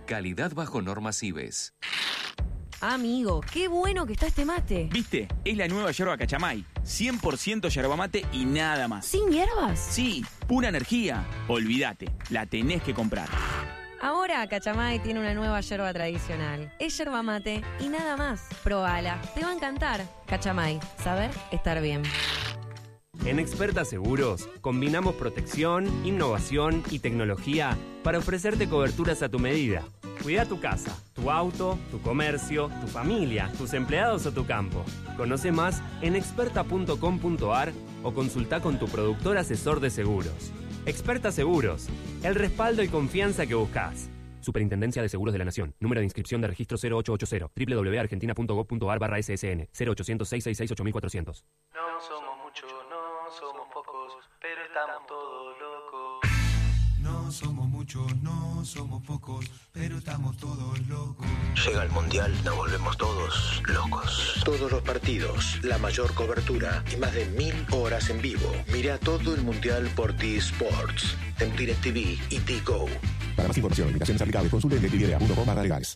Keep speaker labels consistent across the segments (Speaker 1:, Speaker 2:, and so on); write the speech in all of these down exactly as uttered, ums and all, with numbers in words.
Speaker 1: Calidad bajo normas Cibes.
Speaker 2: Amigo, qué bueno que está este mate.
Speaker 3: ¿Viste? Es la nueva yerba Cachamay. cien por ciento yerba mate y nada más.
Speaker 2: ¿Sin hierbas?
Speaker 3: Sí, pura energía. Olvídate, la tenés que comprar.
Speaker 2: Ahora Cachamay tiene una nueva yerba tradicional. Es yerba mate y nada más. Probala, te va a encantar. Cachamay, saber estar bien.
Speaker 4: En Experta Seguros, combinamos protección, innovación y tecnología para ofrecerte coberturas a tu medida. Cuida tu casa, tu auto, tu comercio, tu familia, tus empleados o tu campo. Conoce más en experta punto com punto a r o consulta con tu productor asesor de seguros. Experta Seguros, el respaldo y confianza que buscas. Superintendencia de Seguros de la Nación. Número de inscripción de registro cero ocho ocho cero. doble u doble u doble u punto argentina punto gov punto a r barra S S N. cero ochocientos, seiscientos sesenta y seis, ocho mil cuatrocientos.
Speaker 5: No somos muchos, no somos pocos, pero estamos todos locos.
Speaker 6: No somos muchos, no somos pocos, pero estamos todos locos.
Speaker 7: Llega el Mundial, nos volvemos todos locos. Todos los partidos, la mayor cobertura y más de mil horas en vivo. Mira todo el Mundial por T-Sports, en DirecTV y T-Go.
Speaker 8: Para más información, invitaciones aplicables, consulte en directv punto com barra legales.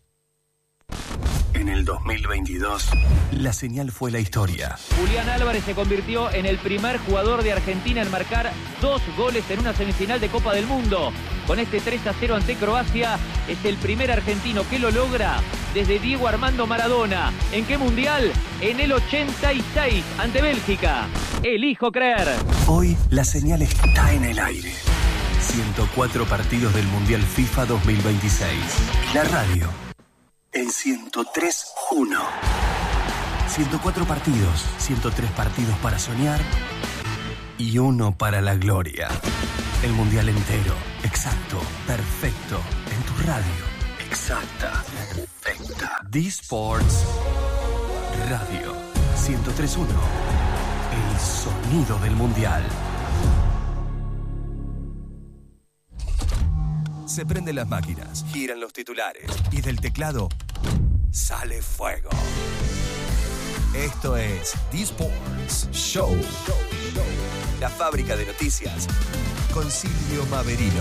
Speaker 7: En el dos mil veintidós, la señal fue la historia.
Speaker 9: Julián Álvarez se convirtió en el primer jugador de Argentina en marcar dos goles en una semifinal de Copa del Mundo. Con este tres a cero ante Croacia, es el primer argentino que lo logra desde Diego Armando Maradona. ¿En qué mundial? En el ochenta y seis, ante Bélgica. Elijo creer.
Speaker 7: Hoy, la señal está en el aire. ciento cuatro partidos del Mundial FIFA dos mil veintiséis. La radio en ciento tres punto uno. ciento cuatro partidos, ciento tres partidos para soñar y uno para la gloria. El Mundial entero, exacto, perfecto, en tu radio. Exacta, perfecta. D-Sports Radio ciento tres punto uno. El sonido del Mundial. Se prenden las máquinas, giran los titulares y del teclado sale fuego. Esto es D-Sports Show. La fábrica de noticias con Silvio Maverino.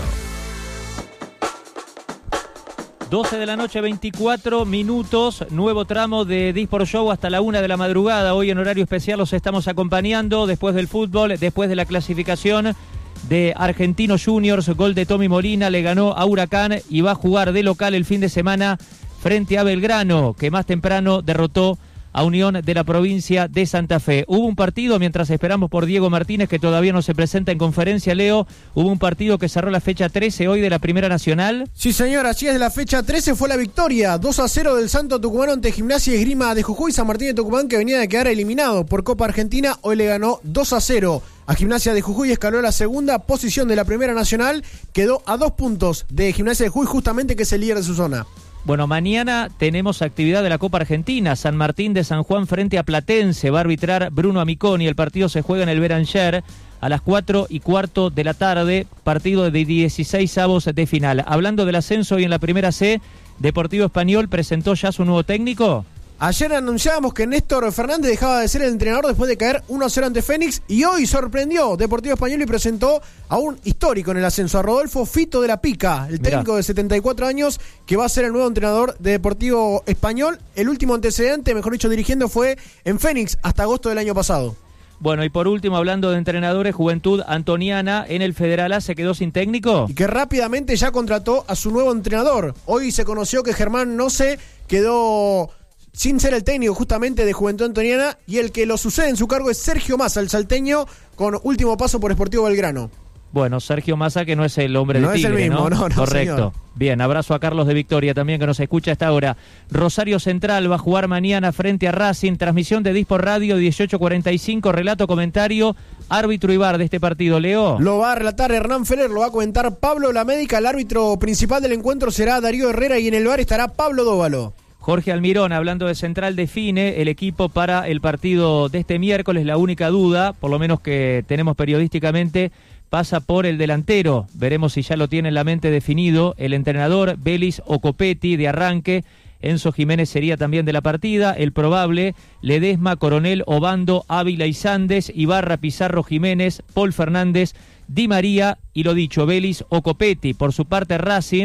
Speaker 9: doce de la noche, veinticuatro minutos, nuevo tramo de D-Sports Show hasta la una de la madrugada. Hoy en horario especial los estamos acompañando después del fútbol, después de la clasificación de Argentinos Juniors. Gol de Tommy Molina, le ganó a Huracán y va a jugar de local el fin de semana frente a Belgrano, que más temprano derrotó a Unión de la provincia de Santa Fe. Hubo un partido, mientras esperamos por Diego Martínez, que todavía no se presenta en conferencia, Leo, hubo un partido que cerró la fecha trece hoy de la Primera Nacional.
Speaker 10: Sí, señor, así es, de la fecha trece fue la victoria, dos a cero del Santo Tucumán ante Gimnasia y Esgrima de Jujuy. San Martín de Tucumán, que venía de quedar eliminado por Copa Argentina, hoy le ganó dos a cero a Gimnasia de Jujuy, escaló la segunda posición de la Primera Nacional, quedó a dos puntos de Gimnasia de Jujuy, justamente, que es el líder de su zona.
Speaker 9: Bueno, mañana tenemos actividad de la Copa Argentina. San Martín de San Juan frente a Platense. Va a arbitrar Bruno Amiconi. El partido se juega en el Beranger a las cuatro y cuarto de la tarde. Partido de dieciséis avos de final. Hablando del ascenso, hoy en la Primera C, Deportivo Español presentó ya su nuevo técnico.
Speaker 10: Ayer anunciábamos que Néstor Fernández dejaba de ser el entrenador después de caer uno a cero ante Fénix, y hoy sorprendió Deportivo Español y presentó a un histórico en el ascenso, a Rodolfo Fito de la Pica, el técnico Mirá. de setenta y cuatro años, que va a ser el nuevo entrenador de Deportivo Español. El último antecedente, mejor dicho, dirigiendo, fue en Fénix hasta agosto del año pasado.
Speaker 9: Bueno, y por último, hablando de entrenadores, Juventud Antoniana en el Federal A se quedó sin técnico.
Speaker 10: Y que rápidamente ya contrató a su nuevo entrenador. Hoy se conoció que Germán Noce quedó sin ser el técnico justamente de Juventud Antoniana, y el que lo sucede en su cargo es Sergio Massa, el salteño, con último paso por Sportivo Belgrano.
Speaker 9: Bueno, Sergio Massa, que no es el hombre
Speaker 10: no
Speaker 9: de Tigre,
Speaker 10: ¿no? Es el mismo, no, no,
Speaker 9: Correcto.
Speaker 10: Señor.
Speaker 9: Bien, abrazo a Carlos de Victoria también, que nos escucha a esta hora. Rosario Central va a jugar mañana frente a Racing. Transmisión de D-Sport Radio, dieciocho cuarenta y cinco. Relato, comentario, árbitro y V A R de este partido. Leo.
Speaker 10: Lo va a relatar Hernán Feller, lo va a comentar Pablo Lamédica. El árbitro principal del encuentro será Darío Herrera, y en el V A R estará Pablo Dóvalo.
Speaker 9: Jorge Almirón, hablando de Central, define el equipo para el partido de este miércoles. La única duda, por lo menos que tenemos periodísticamente, pasa por el delantero. Veremos si ya lo tiene en la mente definido el entrenador. Vélez o Copetti de arranque. Enzo Jiménez sería también de la partida. El probable, Ledesma, Coronel, Obando, Ávila y Sandes, Ibarra, Pizarro, Jiménez, Paul Fernández, Di María y lo dicho, Vélez o Copetti. Por su parte, Racing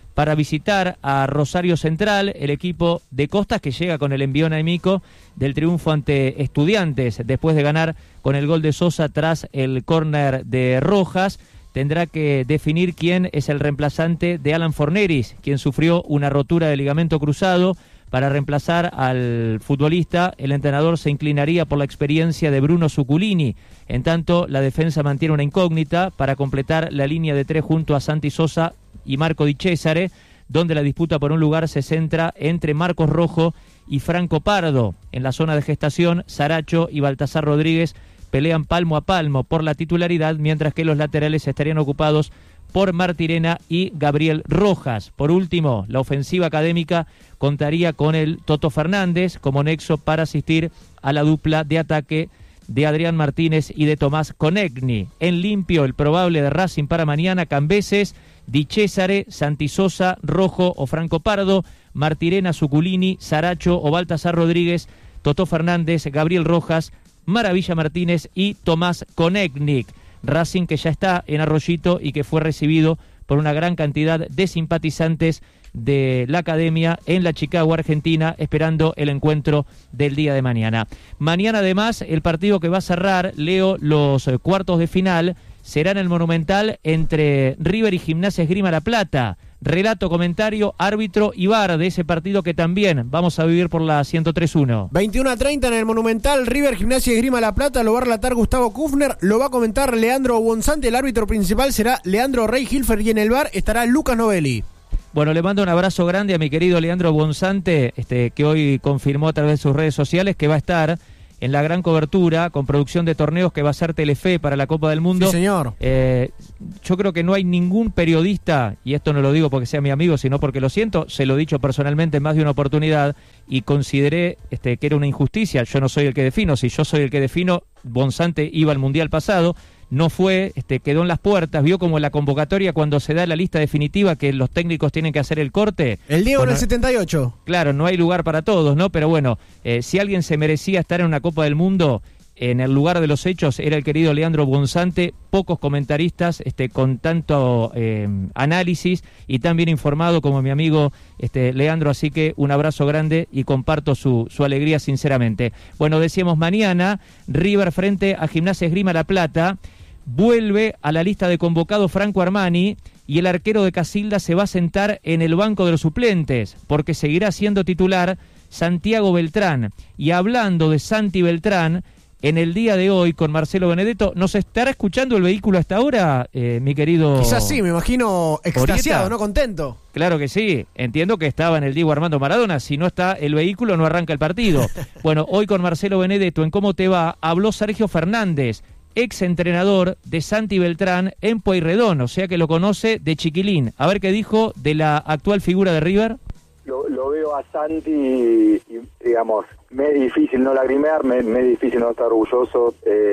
Speaker 9: para visitar a Rosario Central, el equipo de Costas que llega con el envión anímico del triunfo ante Estudiantes, después de ganar con el gol de Sosa tras el córner de Rojas. Tendrá que definir quién es el reemplazante de Alan Forneris, quien sufrió una rotura de ligamento cruzado. Para reemplazar al futbolista, el entrenador se inclinaría por la experiencia de Bruno Zuculini. En tanto, la defensa mantiene una incógnita para completar la línea de tres junto a Santi Sosa y Marco Di Cesare, donde la disputa por un lugar se centra entre Marcos Rojo y Franco Pardo. En la zona de gestación, Saracho y Baltasar Rodríguez pelean palmo a palmo por la titularidad, mientras que los laterales estarían ocupados por Martirena y Gabriel Rojas. Por último, la ofensiva académica contaría con el Toto Fernández como nexo para asistir a la dupla de ataque de Adrián Martínez y de Tomás Conegni. En limpio, el probable de Racing para mañana: Cambeses, Di Cesare, Santi Sosa, Rojo o Franco Pardo, Martirena, Zuculini, Saracho o Baltasar Rodríguez, Toto Fernández, Gabriel Rojas, Maravilla Martínez y Tomás Conegni. Racing que ya está en Arroyito y que fue recibido por una gran cantidad de simpatizantes de la academia en la Chicago, Argentina, esperando el encuentro del día de mañana. Mañana además el partido que va a cerrar, Leo, los eh, cuartos de final será en el Monumental entre River y Gimnasia Esgrima La Plata. Relato, comentario, árbitro y V A R de ese partido que también vamos a vivir por la ciento tres punto uno.
Speaker 10: veintiuno a treinta en el Monumental, River Gimnasia Esgrima La Plata, lo va a relatar Gustavo Kufner, lo va a comentar Leandro Bonzante, el árbitro principal será Leandro Rey Hilfer y en el V A R estará Lucas Novelli.
Speaker 9: Bueno, le mando un abrazo grande a mi querido Leandro Bonzante, este, que hoy confirmó a través de sus redes sociales que va a estar en la gran cobertura con producción de torneos que va a ser Telefe para la Copa del Mundo.
Speaker 10: Sí, señor.
Speaker 9: Eh, yo creo que no hay ningún periodista, y esto no lo digo porque sea mi amigo, sino porque lo siento, se lo he dicho personalmente en más de una oportunidad y consideré este, que era una injusticia. Yo no soy el que defino, si yo soy el que defino, Bonzante iba al Mundial pasado, no fue, este, quedó en las puertas, vio como en la convocatoria cuando se da la lista definitiva que los técnicos tienen que hacer el corte.
Speaker 10: El Diego
Speaker 9: bueno,
Speaker 10: en el setenta y ocho.
Speaker 9: Claro, no hay lugar para todos, ¿no? Pero bueno, eh, si alguien se merecía estar en una Copa del Mundo, en el lugar de los hechos, era el querido Leandro Bonzante. Pocos comentaristas este, con tanto eh, análisis y tan bien informado como mi amigo este, Leandro, así que un abrazo grande y comparto su, su alegría sinceramente. Bueno, decíamos mañana, River frente a Gimnasia Esgrima La Plata. Vuelve a la lista de convocados Franco Armani y el arquero de Casilda se va a sentar en el banco de los suplentes porque seguirá siendo titular Santiago Beltrán. Y hablando de Santi Beltrán, en el día de hoy con Marcelo Benedetto, ¿nos estará escuchando el vehículo hasta ahora, eh, mi querido?
Speaker 10: Quizás sí, me imagino extasiado,
Speaker 9: Orieta?
Speaker 10: ¿no? Contento. Claro
Speaker 9: que sí, entiendo que estaba en el Diego Armando Maradona, si no está el vehículo no arranca el partido. Bueno, hoy con Marcelo Benedetto en ¿Cómo te va? Habló Sergio Fernández, ex entrenador de Santi Beltrán en Pueyrredón, o sea que lo conoce de chiquilín. A ver qué dijo de la actual figura de River.
Speaker 11: Lo, lo veo a Santi y, y, digamos, me es difícil no lagrimear, me, me es difícil no estar orgulloso.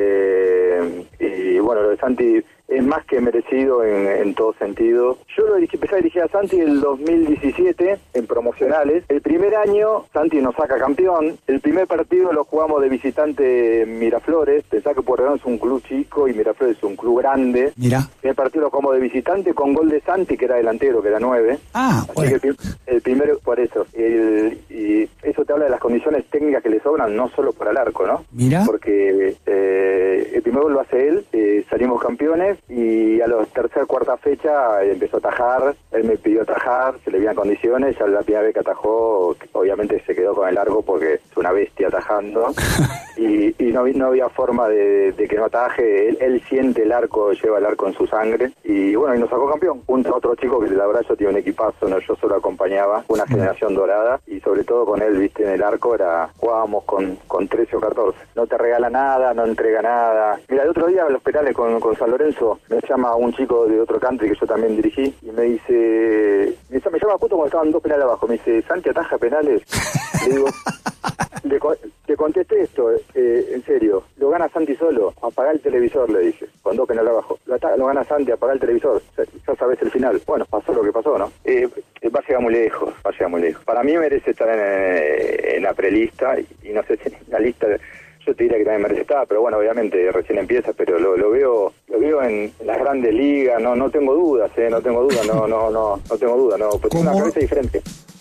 Speaker 11: Eh, y bueno, lo de Santi es más que merecido en, en todo sentido. Yo lo dirigí, empecé a dirigir a Santi en el dos mil diecisiete en promocionales. El primer año Santi nos saca campeón. El primer partido lo jugamos de visitante en Miraflores. Pensá que Pueyrredón es un club chico y Miraflores es un club grande.
Speaker 12: Mira.
Speaker 11: El primer partido lo jugamos de visitante con gol de Santi, que era delantero, que era nueve.
Speaker 12: Ah,
Speaker 11: Así
Speaker 12: bueno.
Speaker 11: que el, el primero, por eso. El, y eso te habla de las condiciones técnicas que le sobran, no solo para el arco, ¿no?
Speaker 12: Mira.
Speaker 11: Porque eh, el primer gol lo hace él, eh, salimos campeones y a la tercera, cuarta fecha eh, empezó a atajar, él me pidió atajar, se le veían condiciones, ya la primera vez que atajó, obviamente se quedó con el arco porque es una bestia atajando y, y no, no había forma de, de que no ataje, él, él siente el arco, lleva el arco en su sangre y bueno, y nos sacó campeón, junto a otro chico que la verdad yo tenía un equipazo, no, yo solo acompañaba, una generación dorada y sobre todo con él, viste, en el arco era, jugábamos con, con trece o catorce, no te regala nada, no entrega nada. Mira, el otro día en los penales con, con San Lorenzo me llama un chico de otro country que yo también dirigí y me dice, me llama, me llama justo cuando estaban dos penales abajo, me dice, ¿Santi ataja penales? Le digo, le, le contesté esto, eh, en serio, lo gana Santi solo, apaga el televisor, le dije, con dos penales abajo, lo, ataca, lo gana Santi, apaga el televisor, ya, ya sabes el final. Bueno, pasó lo que pasó, ¿no? Eh, va a llegar muy lejos, va a llegar muy lejos. Para mí merece estar en, en la prelista y, y no sé si en la lista... De, yo te diría que también merece estar, pero bueno, obviamente recién empieza, pero lo, lo veo lo veo veo en las grandes ligas, no no tengo dudas, eh, no tengo dudas, no no no no tengo dudas, no, pues tiene una cabeza diferente.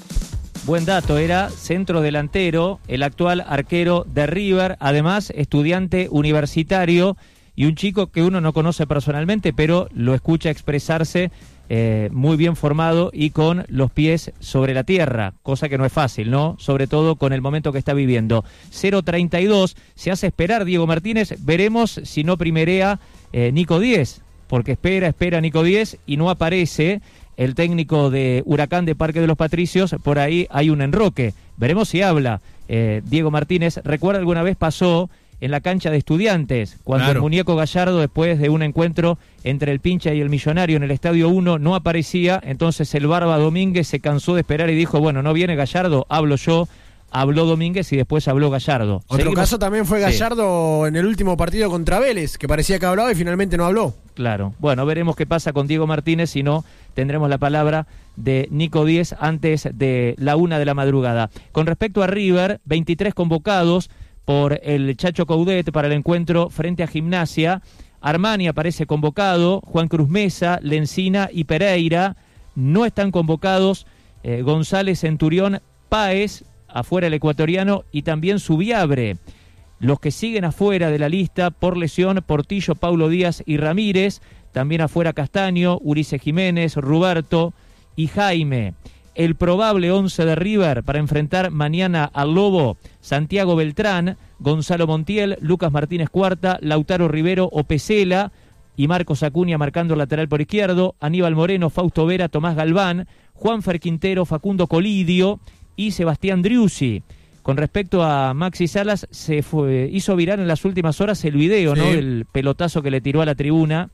Speaker 9: Buen dato, era centro delantero, el actual arquero de River, además estudiante universitario y un chico que uno no conoce personalmente, pero lo escucha expresarse eh, muy bien formado y con los pies sobre la tierra, cosa que no es fácil, ¿no? Sobre todo con el momento que está viviendo. cero treinta y dos, se hace esperar Diego Martínez, veremos si no primerea eh, Nico Díez, porque espera, espera Nico Díez y no aparece el técnico de Huracán de Parque de los Patricios. Por ahí hay un enroque, veremos si habla eh, Diego Martínez. Recuerda, alguna vez pasó en la cancha de Estudiantes, cuando claro. el muñeco Gallardo, después de un encuentro entre el Pincha y el Millonario en el Estadio uno, no aparecía, entonces el Barba Domínguez se cansó de esperar y dijo, bueno, no viene Gallardo, hablo yo. Habló Domínguez y después habló Gallardo.
Speaker 10: Otro Seguimos. caso también fue Gallardo sí. en el último partido contra Vélez, que parecía que hablaba y finalmente no habló.
Speaker 9: Claro. Bueno, veremos qué pasa con Diego Martínez, si no tendremos la palabra de Nico Díez antes de la una de la madrugada. Con respecto a River, veintitrés convocados por el Chacho Coudet para el encuentro frente a Gimnasia. Armani aparece convocado, Juan Cruz Mesa, Lencina y Pereira. No están convocados eh, González, Centurión, Páez, afuera el ecuatoriano, y también Subiabre. Los que siguen afuera de la lista por lesión, Portillo, Paulo Díaz y Ramírez. También afuera Castaño, Ulises Jiménez, Ruberto y Jaime. El probable once de River para enfrentar mañana al Lobo: Santiago Beltrán, Gonzalo Montiel, Lucas Martínez Cuarta, Lautaro Rivero o Pesela y Marcos Acuña marcando lateral por izquierdo, Aníbal Moreno, Fausto Vera, Tomás Galván, Juanfer Quintero, Facundo Colidio y Sebastián Driussi. Con respecto a Maxi Salas, se fue, hizo viral en las últimas horas el video, sí. ¿no? Del pelotazo que le tiró a la tribuna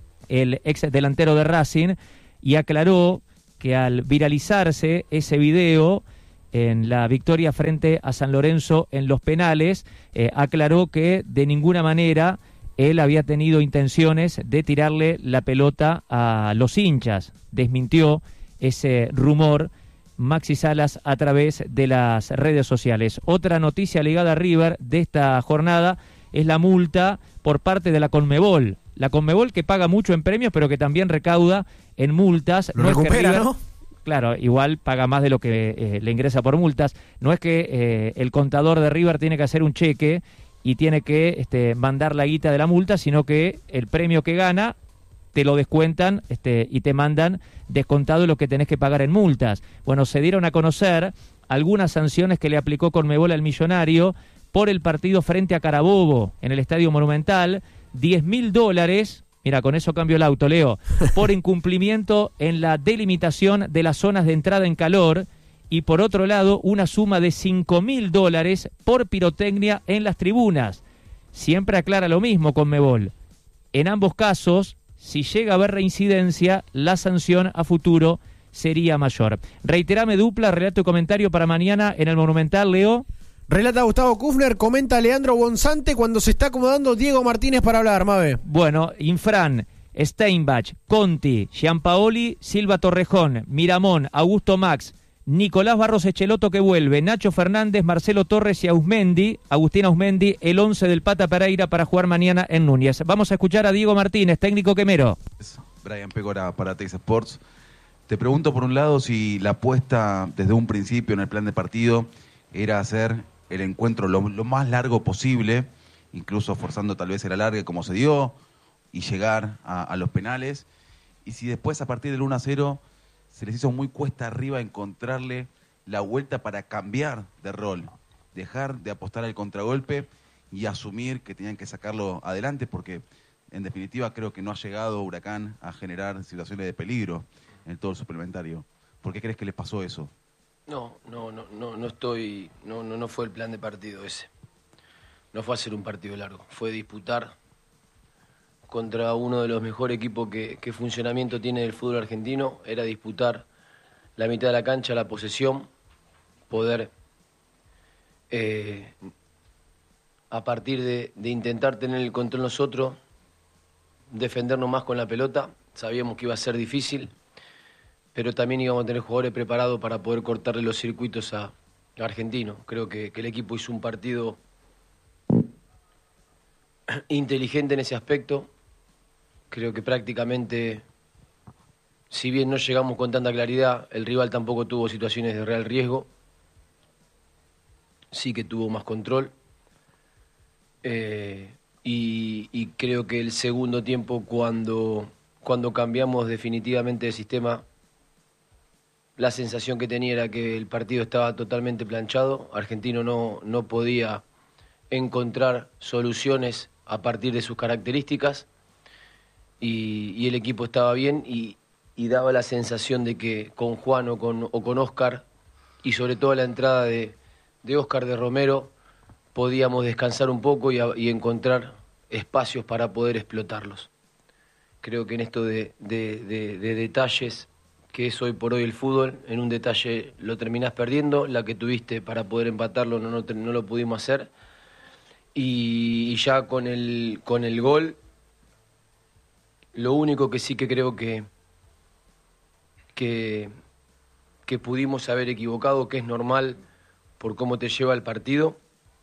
Speaker 9: el ex delantero de Racing, y aclaró que al viralizarse ese video en la victoria frente a San Lorenzo en los penales, eh, aclaró que de ninguna manera él había tenido intenciones de tirarle la pelota a los hinchas. Desmintió ese rumor Maxi Salas a través de las redes sociales. Otra noticia ligada a River de esta jornada es la multa por parte de la Conmebol. La Conmebol, que paga mucho en premios, pero que también recauda en multas.
Speaker 10: Lo
Speaker 9: no
Speaker 10: recupera,
Speaker 9: es que River,
Speaker 10: ¿no?
Speaker 9: Claro, igual paga más de lo que eh, le ingresa por multas. No es que eh, el contador de River tiene que hacer un cheque y tiene que este, mandar la guita de la multa, sino que el premio que gana te lo descuentan este, y te mandan descontado lo que tenés que pagar en multas. Bueno, se dieron a conocer algunas sanciones que le aplicó Conmebol al Millonario por el partido frente a Carabobo en el Estadio Monumental. diez mil dólares, mira, con eso cambio el auto, Leo, por incumplimiento en la delimitación de las zonas de entrada en calor, y por otro lado una suma de cinco mil dólares por pirotecnia en las tribunas. Siempre aclara lo mismo Conmebol. En ambos casos, si llega a haber reincidencia, la sanción a futuro sería mayor. Reiterame dupla, relato y comentario para mañana en el Monumental, Leo.
Speaker 10: Relata Gustavo Kufner, comenta Leandro Bonzante cuando se está acomodando Diego Martínez para hablar, Mabe.
Speaker 9: Bueno, Infran, Steinbach, Conti, Gianpaoli, Silva Torrejón, Miramón, Augusto Max, Nicolás Barros Echeloto que vuelve, Nacho Fernández, Marcelo Torres y Ausmendi, Agustín Ausmendi, el once del Pata Pereira para jugar mañana en Núñez. Vamos a escuchar a Diego Martínez, técnico quemero.
Speaker 12: Brian Pecora para Tex Sports. Te pregunto por un lado si la apuesta desde un principio en el plan de partido era hacer el encuentro lo, lo más largo posible, incluso forzando tal vez el alargue como se dio, y llegar a, a los penales, y si después a partir del uno a cero se les hizo muy cuesta arriba encontrarle la vuelta para cambiar de rol, dejar de apostar al contragolpe y asumir que tenían que sacarlo adelante, porque en definitiva creo que no ha llegado Huracán a generar situaciones de peligro en todo el suplementario. ¿Por qué crees que les pasó eso?
Speaker 5: No, no, no, no, no estoy, no, no, no fue el plan de partido ese. No fue hacer un partido largo, fue disputar contra uno de los mejores equipos que, que funcionamiento tiene el fútbol argentino. Era disputar la mitad de la cancha, la posesión, poder eh, a partir de, de intentar tener el control nosotros, defendernos más con la pelota. Sabíamos que iba a ser difícil, pero también íbamos a tener jugadores preparados para poder cortarle los circuitos a, a Argentino. Creo que, que el equipo hizo un partido inteligente en ese aspecto, Creo que prácticamente, si bien no llegamos con tanta claridad, el rival tampoco tuvo situaciones de real riesgo. Sí que tuvo más control. Eh, y, y creo que el segundo tiempo, cuando, cuando cambiamos definitivamente de sistema, la sensación que tenía era que el partido estaba totalmente planchado. Argentino no, no podía encontrar soluciones a partir de sus características y, y el equipo estaba bien y, y daba la sensación de que con Juan o con, o con Oscar, y sobre todo la entrada de, de Oscar de Romero, podíamos descansar un poco y, a, y encontrar espacios para poder explotarlos. Creo que en esto de, de, de, de detalles, que es hoy por hoy el fútbol, en un detalle lo terminás perdiendo, la que tuviste para poder empatarlo no, no, no lo pudimos hacer, y, y ya con el, con el gol, lo único que sí que creo que, que, que pudimos haber equivocado, que es normal por cómo te lleva el partido,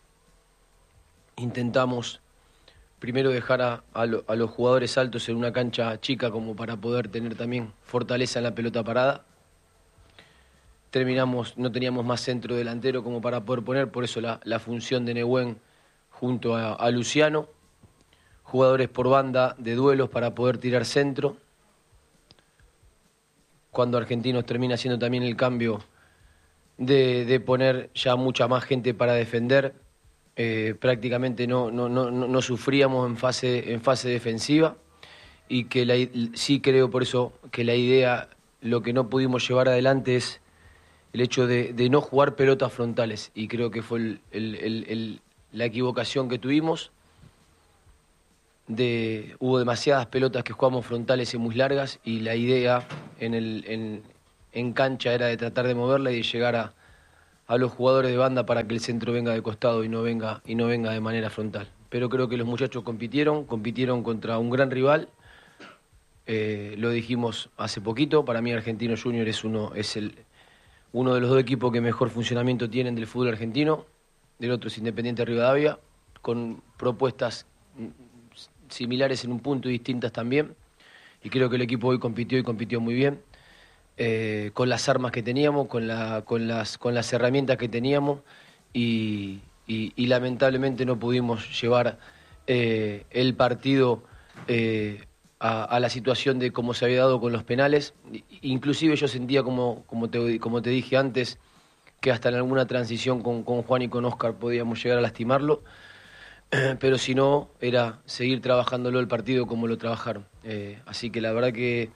Speaker 5: intentamos primero dejar a, a, lo, a los jugadores altos en una cancha chica como para poder tener también fortaleza en la pelota parada. Terminamos, no teníamos más centro delantero como para poder poner, por eso la, la función de Nehuen junto a, a Luciano. Jugadores por banda de duelos para poder tirar centro. Cuando Argentinos termina haciendo también el cambio de, de poner ya mucha más gente para defender, Eh, prácticamente no, no, no, no sufríamos en fase, en fase defensiva, y que la, sí creo por eso que la idea, lo que no pudimos llevar adelante es el hecho de, de no jugar pelotas frontales, y creo que fue el, el, el, el, la equivocación que tuvimos. De, hubo demasiadas pelotas que jugamos frontales y muy largas, y la idea en, el, en, en cancha era de tratar de moverla y de llegar a a los jugadores de banda para que el centro venga de costado y no venga, y no venga de manera frontal. Pero creo que los muchachos compitieron, compitieron contra un gran rival. Eh, lo dijimos hace poquito, para mí Argentino Junior es uno, es el, uno de los dos equipos que mejor funcionamiento tienen del fútbol argentino. Del otro es Independiente Rivadavia, con propuestas similares en un punto y distintas también. Y creo que el equipo hoy compitió y compitió muy bien. Eh, con las armas que teníamos, con, la, con, las, con las herramientas que teníamos, y, y, y lamentablemente no pudimos llevar eh, el partido eh, a, a la situación de cómo se había dado con los penales. Inclusive yo sentía, como, como, te, como te dije antes, que hasta en alguna transición con, con Juan y con Oscar podíamos llegar a lastimarlo, pero si no, era seguir trabajándolo el partido como lo trabajaron. Eh, así que la verdad que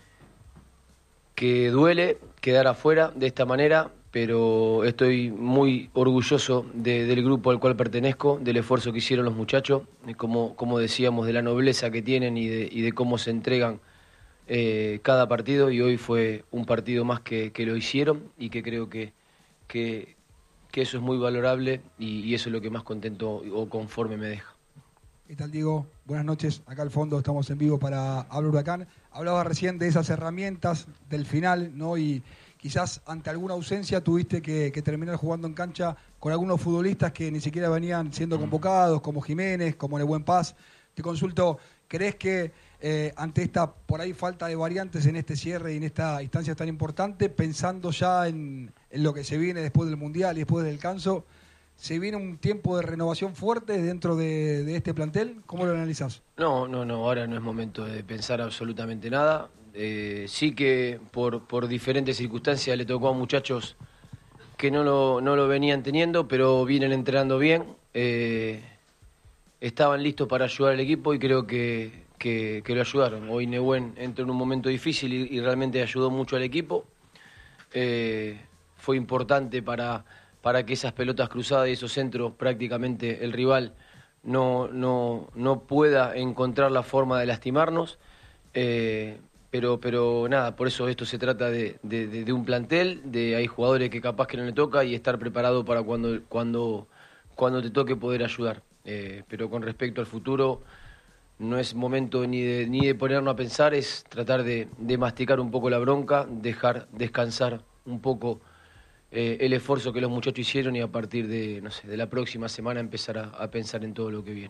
Speaker 5: que duele quedar afuera de esta manera, pero estoy muy orgulloso de, del grupo al cual pertenezco, del esfuerzo que hicieron los muchachos, como, como decíamos, de la nobleza que tienen y de, y de cómo se entregan eh, cada partido, y hoy fue un partido más que, que lo hicieron, y que creo que, que, que eso es muy valorable, y, y eso es lo que más contento o conforme me deja.
Speaker 13: ¿Qué tal, Diego? Buenas noches. Acá al fondo estamos en vivo para Habla Huracán. Hablaba recién de esas herramientas del final, ¿no? Y quizás ante alguna ausencia tuviste que, que terminar jugando en cancha con algunos futbolistas que ni siquiera venían siendo convocados, como Jiménez, como Nehuen Paz. Te consulto, ¿crees que eh, ante esta por ahí falta de variantes en este cierre y en esta instancia tan importante, pensando ya en, en lo que se viene después del Mundial y después del descanso, ¿se viene un tiempo de renovación fuerte dentro de, de este plantel? ¿Cómo lo analizás?
Speaker 5: No, no, no, ahora no es momento de pensar absolutamente nada. Eh, sí que por, por diferentes circunstancias le tocó a muchachos que no lo, no lo venían teniendo, pero vienen entrenando bien. Eh, estaban listos para ayudar al equipo y creo que, que, que lo ayudaron. Hoy Nehuen entró en un momento difícil y, y realmente ayudó mucho al equipo. Eh, fue importante para... para que esas pelotas cruzadas y esos centros prácticamente el rival no, no, no pueda encontrar la forma de lastimarnos. Eh, pero, pero nada, por eso esto se trata de, de, de, de un plantel, de hay jugadores que capaz que no le toca, y estar preparado para cuando, cuando, cuando te toque poder ayudar. Eh, pero con respecto al futuro, no es momento ni de, ni de ponernos a pensar, es tratar de, de masticar un poco la bronca, dejar descansar un poco Eh, el esfuerzo que los muchachos hicieron, y a partir de, no sé, de la próxima semana empezar a, a pensar en todo lo que viene.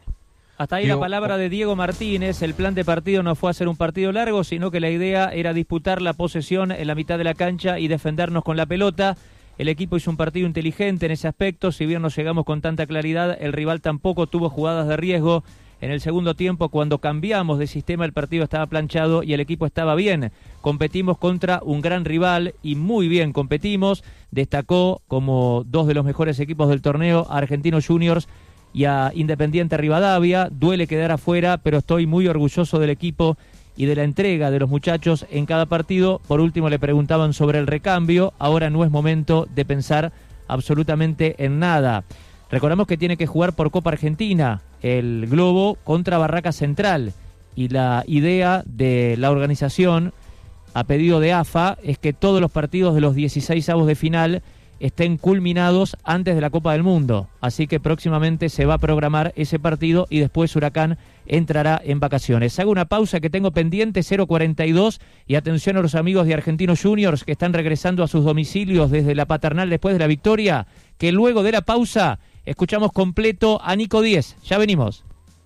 Speaker 9: Hasta ahí
Speaker 14: Digo,
Speaker 9: la palabra de Diego Martínez. El plan de partido no fue hacer un partido largo, sino que la idea era disputar la posesión en la mitad de la cancha y defendernos con la pelota. El equipo hizo un partido inteligente en ese aspecto. Si bien no llegamos con tanta claridad, el rival tampoco tuvo jugadas de riesgo. En el segundo tiempo, cuando cambiamos de sistema, el partido estaba planchado y el equipo estaba bien. Competimos contra un gran rival y muy bien competimos. Destacó como dos de los mejores equipos del torneo a Argentinos Juniors y a Independiente Rivadavia. Duele quedar afuera, pero estoy muy orgulloso del equipo y de la entrega de los muchachos en cada partido. Por último, le preguntaban sobre el recambio. Ahora no es momento de pensar absolutamente en nada. Recordamos que tiene que jugar por Copa Argentina el Globo contra Barraca Central, y la idea de la organización a pedido de A F A es que todos los partidos de los dieciseisavos de final estén culminados antes de la Copa del Mundo. Así que próximamente se va a programar ese partido y después Huracán entrará en vacaciones. Hago una pausa que tengo pendiente, cero cuarenta y dos, y atención a los amigos de Argentinos Juniors que están regresando a sus domicilios desde la Paternal después de la victoria, que luego de la pausa escuchamos completo a Nico Diez. Ya venimos.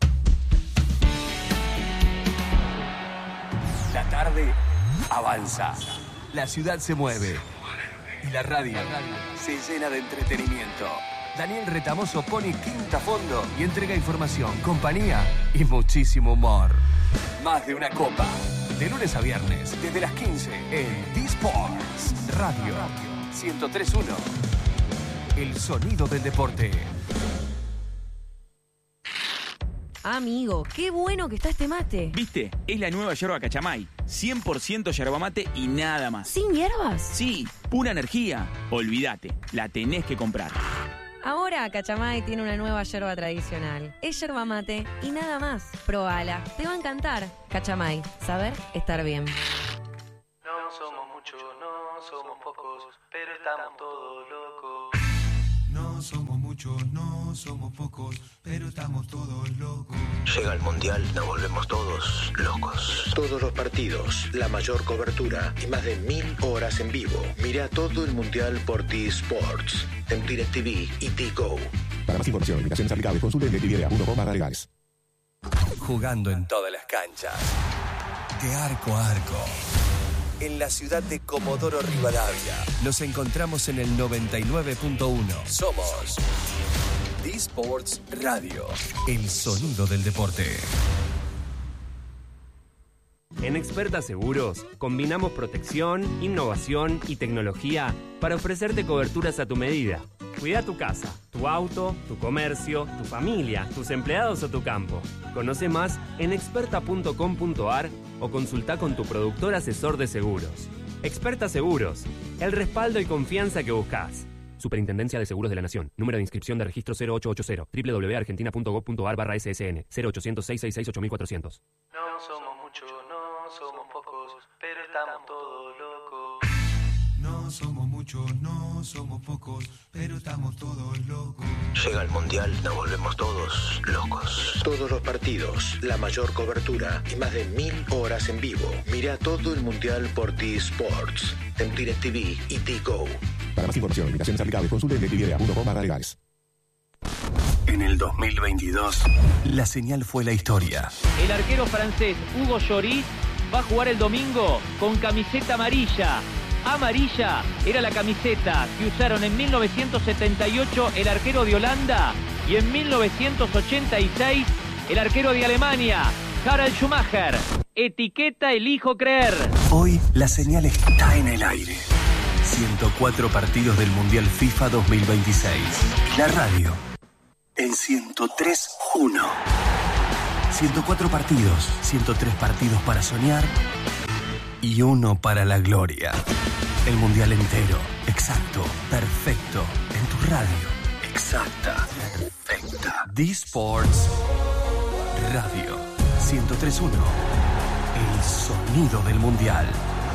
Speaker 7: La tarde avanza. La ciudad se mueve. Y la radio se llena de entretenimiento. Daniel Retamoso pone quinta a fondo y entrega información, compañía y muchísimo humor. Más de una copa. De lunes a viernes, desde las quince, en D-Sports Radio ciento tres punto uno. El sonido del deporte.
Speaker 2: Amigo, qué bueno que está este mate.
Speaker 3: ¿Viste? Es la nueva yerba Cachamay. cien por ciento yerba mate y nada más.
Speaker 2: ¿Sin hierbas?
Speaker 3: Sí, pura energía. Olvídate, la tenés que comprar.
Speaker 2: Ahora Cachamay tiene una nueva yerba tradicional. Es yerba mate y nada más. Probala, te va a encantar. Cachamay, saber estar bien.
Speaker 15: No somos muchos, no somos pocos, pero estamos todos locos.
Speaker 6: No somos muchos, no somos pocos, pero estamos todos locos.
Speaker 16: Llega el Mundial, nos volvemos todos locos. Todos los partidos, la mayor cobertura y más de mil horas en vivo. Mira todo el Mundial por T-Sports, en DirecTV y T-Go.
Speaker 8: Para más información y limitaciones aplicables, consulte en directv punto com barra legales.
Speaker 7: Jugando en todas las canchas. De arco a arco. En la ciudad de Comodoro Rivadavia. Nos encontramos en el noventa y nueve punto uno. Somos D-Sports Radio. El sonido del deporte.
Speaker 4: En Experta Seguros, combinamos protección, innovación y tecnología para ofrecerte coberturas a tu medida. Cuida tu casa, tu auto, tu comercio, tu familia, tus empleados o tu campo. Conoce más en experta punto com punto a r o consulta con tu productor asesor de seguros. Experta Seguros, el respaldo y confianza que buscas. Superintendencia de Seguros de la Nación. Número de inscripción de registro cero ocho ocho cero. doble u doble u doble u punto argentina punto gob punto a r barra S S N. cero ochocientos, seiscientos sesenta y seis, ocho mil cuatrocientos.
Speaker 15: No somos muchos, no somos pocos, pero estamos todos locos.
Speaker 6: No somos muchos, no somos pocos, pero estamos todos locos.
Speaker 16: Llega el Mundial, nos volvemos todos locos. Todos los partidos, la mayor cobertura y más de mil horas en vivo. Mira todo el Mundial por T-Sports, en DirecTV y T-Go.
Speaker 8: Para más información y limitaciones aplicables, consulte en directv punto com barra legales.
Speaker 7: En el dos mil veintidós, la señal fue la historia.
Speaker 9: El arquero francés Hugo Lloris va a jugar el domingo con camiseta amarilla. Amarilla era la camiseta que usaron en mil novecientos setenta y ocho el arquero de Holanda y en mil novecientos ochenta y seis el arquero de Alemania, Harald Schumacher. Etiqueta elijo creer.
Speaker 7: Hoy la señal está en el aire. ciento cuatro partidos del Mundial FIFA dos mil veintiséis. La radio en ciento tres punto uno. ciento cuatro partidos, ciento tres partidos para soñar y uno para la gloria. El Mundial entero, exacto, perfecto, en tu radio. Exacta, perfecta. D-Sports Radio ciento tres punto uno. El sonido del Mundial.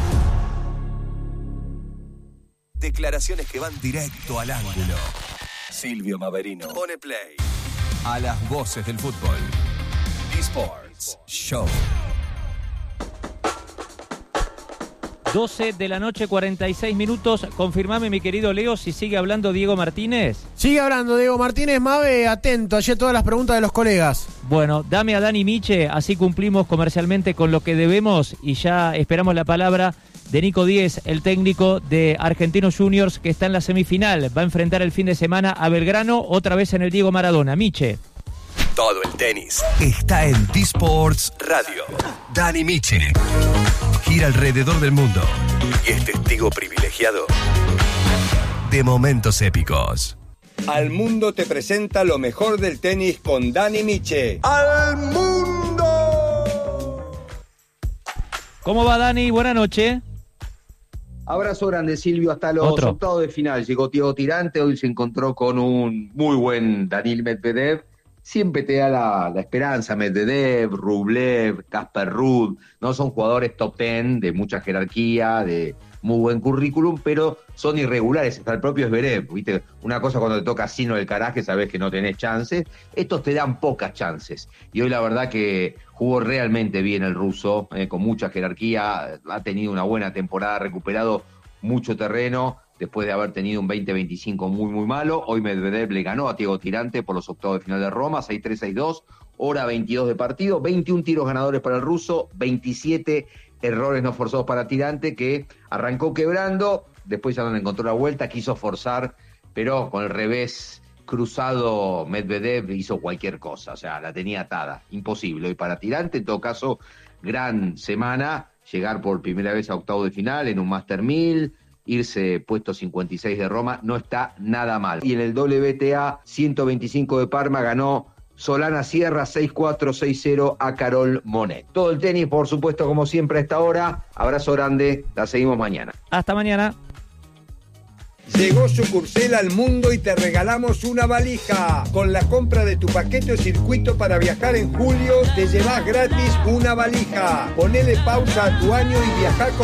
Speaker 7: Declaraciones que van directo al ángulo. Silvio Maverino pone play a las voces del fútbol. D-Sports Show.
Speaker 9: doce de la noche, cuarenta y seis minutos. Confirmame, mi querido Leo, si sigue hablando Diego Martínez.
Speaker 10: Sigue hablando Diego Martínez, Mabe, atento, ayer todas las preguntas de los colegas.
Speaker 9: Bueno, dame a Dani Miche, así cumplimos comercialmente con lo que debemos y ya esperamos la palabra de Nico Díez, el técnico de Argentinos Juniors, que está en la semifinal. Va a enfrentar el fin de semana a Belgrano, otra vez en el Diego Maradona. Miche.
Speaker 7: Todo el tenis está en T-Sports Radio. Dani Miche gira alrededor del mundo y es testigo privilegiado de momentos épicos.
Speaker 14: Al Mundo te presenta lo mejor del tenis con Dani Miche. ¡Al Mundo!
Speaker 9: ¿Cómo va, Dani? Buenas noches.
Speaker 17: Abrazo grande, Silvio, hasta los
Speaker 9: Otro.
Speaker 17: octavos de final. Llegó Diego Tirante, hoy se encontró con un muy buen Daniil Medvedev. Siempre te da la, la esperanza, Medvedev, Rublev, Casper Ruud, ¿no? Son jugadores top ten, de mucha jerarquía, de muy buen currículum, pero son irregulares, hasta el propio Zverev, ¿viste? Una cosa cuando te toca Sino del Caraje, sabés que no tenés chances, estos te dan pocas chances, y hoy la verdad que jugó realmente bien el ruso, eh, con mucha jerarquía, ha tenido una buena temporada, ha recuperado mucho terreno, después de haber tenido un veinte veinticinco muy, muy malo. Hoy Medvedev le ganó a Diego Tirante por los octavos de final de Roma, seis tres, seis dos, hora veintidós de partido, veintiún tiros ganadores para el ruso, veintisiete errores no forzados para Tirante, que arrancó quebrando, después ya no le encontró la vuelta, quiso forzar, pero con el revés cruzado Medvedev hizo cualquier cosa, o sea, la tenía atada, imposible. Y para Tirante, en todo caso, gran semana, llegar por primera vez a octavos de final en un Master mil, irse puesto cincuenta y seis de Roma, no está nada mal. Y en el W T A ciento veinticinco de Parma ganó Solana Sierra seis cuatro, seis cero a Carol Monet. Todo el tenis, por supuesto, como siempre a esta hora. Abrazo grande, la seguimos mañana.
Speaker 9: Hasta mañana.
Speaker 14: Llegó Sucursel al Mundo y te regalamos una valija. Con la compra de tu paquete o circuito para viajar en julio, te llevas gratis una valija. Ponele pausa a tu año y viajá con